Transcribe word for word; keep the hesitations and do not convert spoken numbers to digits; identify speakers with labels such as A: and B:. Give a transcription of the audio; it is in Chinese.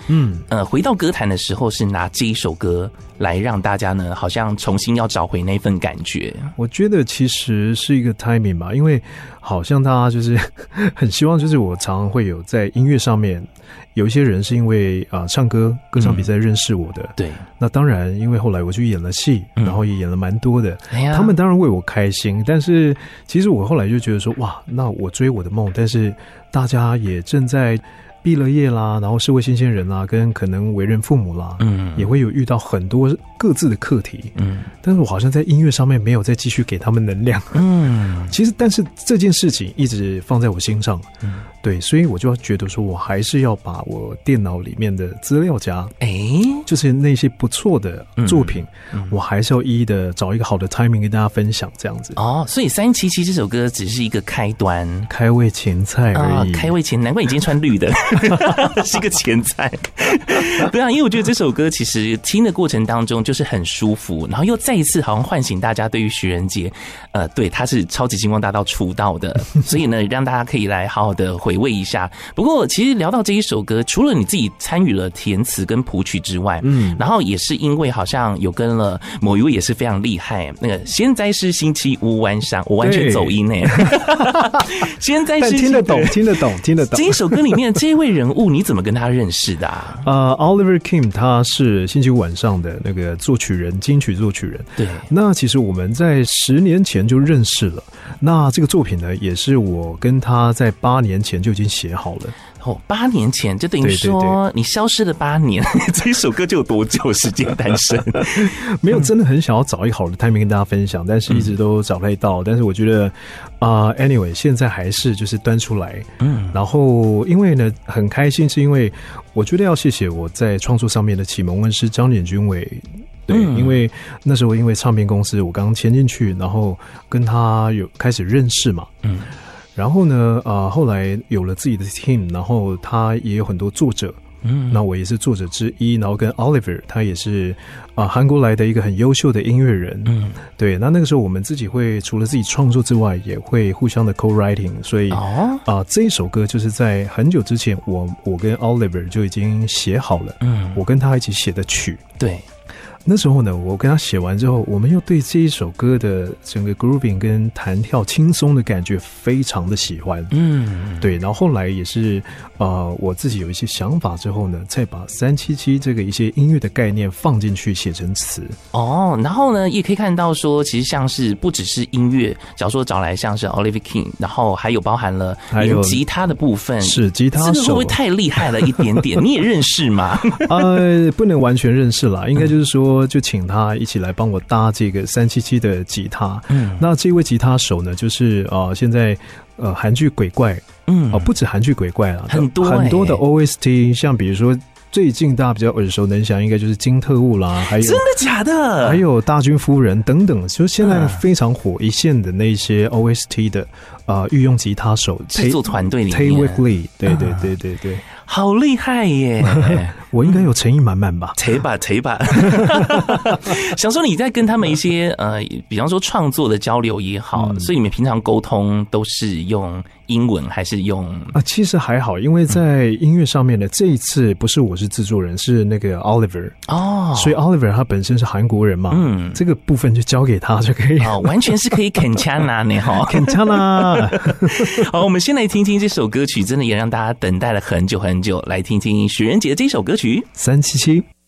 A: 嗯，
B: 呃，回到歌坛的时候是拿这一首歌来让大家呢，好像重新要找回那份感觉。
A: 我觉得其实是一个 timing 吧，因为好像大家就是很希望，就是我常常会有在音乐上面有一些人是因为啊、呃、唱歌歌唱比赛认识我的、嗯，
B: 对。
A: 那当然，因为后来我去演了戏，然后也演了蛮多的、
B: 哎呀，
A: 他们当然为我开心。但是其实我后来就觉得说，哇，那我追我的梦，但是大家也正在毕了业啦，然后社会新鲜人啦，跟可能为人父母啦，嗯，也会有遇到很多各自的课题，嗯，但是我好像在音乐上面没有再继续给他们能量，嗯，其实但是这件事情一直放在我心上，嗯，对，所以我就觉得说我还是要把我电脑里面的资料夹，哎，就是那些不错的作品，嗯嗯、我还是要一一的找一个好的 timing 跟大家分享，这样子。
B: 哦，所以三七七这首歌只是一个开端，
A: 开胃前菜而已，
B: 啊、开胃前，难怪你今天穿绿的。是一个前菜。对啊，因为我觉得这首歌其实听的过程当中就是很舒服，然后又再一次好像唤醒大家对于许仁杰呃，对，他是超级星光大道出道的，所以呢让大家可以来好好的回味一下。不过其实聊到这一首歌，除了你自己参与了填词跟谱曲之外，嗯，然后也是因为好像有跟了某一位也是非常厉害，那个现在是星期五晚上，我完全走音耶。现在是
A: 听得懂听得懂听得懂。
B: 这一首歌里面这一位人物你怎么跟他认识的啊？
A: 呃 Oliver Kim 他是星期五晚上的那个作曲人，金曲作曲人。
B: 对，
A: 那其实我们在十年前就认识了。那这个作品呢，也是我跟他在八年前就已经写好了。
B: 哦，八年前就等于说你消失了八年，对对对这一首歌就有多久时间诞生？
A: 没有，真的很想要找一个好的 timing 跟大家分享，但是一直都找不太到。但是我觉得啊、呃、，anyway， 现在还是就是端出来。嗯，然后因为呢很开心，是因为我觉得要谢谢我在创作上面的启蒙恩师张简君伟。对，因为那时候因为唱片公司我刚签进去，然后跟他有开始认识嘛。嗯。然后呢，呃，后来有了自己的 team， 然后他也有很多作者，嗯，那我也是作者之一，然后跟 Oliver， 他也是啊、呃、韩国来的一个很优秀的音乐人，嗯，对，那那个时候我们自己会除了自己创作之外，也会互相的 co-writing， 所以啊、哦呃、这一首歌就是在很久之前，我我跟 Oliver 就已经写好了，嗯，我跟他一起写的曲，
B: 对。
A: 那时候呢，我跟他写完之后，我们又对这一首歌的整个 grooving 跟弹跳轻松的感觉非常的喜欢，嗯，对。然后后来也是呃，我自己有一些想法之后呢，再把三七七这个一些音乐的概念放进去写成词。
B: 哦，然后呢，也可以看到说，其实像是不只是音乐，假如说找来像是 Oliver King， 然后还有包含了连吉他的部分，
A: 是吉他手，
B: 这个会不会太厉害了一点点？你也认识吗？
A: 呃，不能完全认识啦，应该就是说。就请他一起来帮我搭这个三七七的吉他。嗯，那这位吉他手呢，就是呃，现在呃韩剧鬼怪，嗯，哦、呃，不止韩剧鬼怪啦，
B: 很多、欸、
A: 很多的 O S T， 像比如说最近大家比较耳熟能详，应该就是金特务啦，还有
B: 真的假的，
A: 还有大军夫人等等，就现在非常火一线的那些 O S T 的呃御用吉他手
B: 制作团队里面
A: Tay Weekly， 对对对对对。
B: 好厉害耶！
A: 我应该有诚意满满吧？
B: 锤吧锤吧！想说你在跟他们一些呃，比方说创作的交流也好，嗯、所以你们平常沟通都是用英文还是用
A: 啊？其实还好，因为在音乐上面的这一次不是我是制作人，是那个 Oliver 哦，所以 Oliver 他本身是韩国人嘛，嗯，这个部分就交给他就可以
B: 哦，完全是可以啃枪啊，你好
A: 啃枪啊！
B: 好，我们先来听听这首歌曲，真的也让大家等待了很久很久。来听听许仁杰这首歌曲《
A: 三七七》。